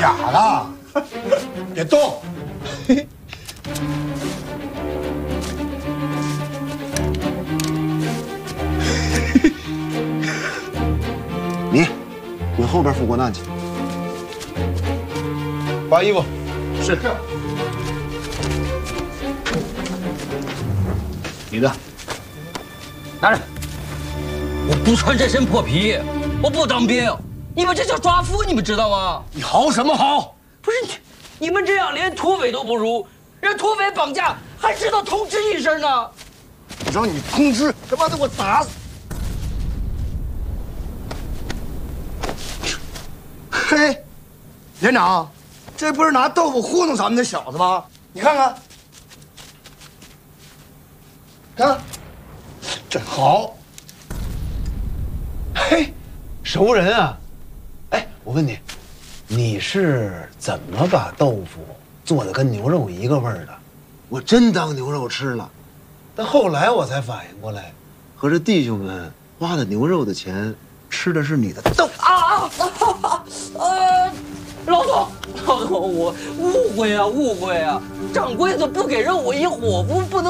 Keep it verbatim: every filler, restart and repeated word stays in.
假的，别动。你跟后边副国难去，换衣服。是。你的， 拿着。我不穿这身破皮，我不当兵。你们这叫抓夫，你们知道吗？ 你嚎什么嚎？ 不是你，你们这样连土匪都不如，让土匪绑架还知道通知一声呢。 让你通知，他妈的我打死！嘿，连长，这不是拿豆腐糊弄咱们那小子吗？你看看，看，真好。嘿，熟人啊！哎，我问你，你是怎么把豆腐做的跟牛肉一个味儿的？我真当牛肉吃了，但后来我才反应过来，合着弟兄们花的牛肉的钱，吃的是你的豆腐啊啊啊！呃，老总，老总，我误会啊，误会啊！掌柜的不给肉，我一伙夫不能。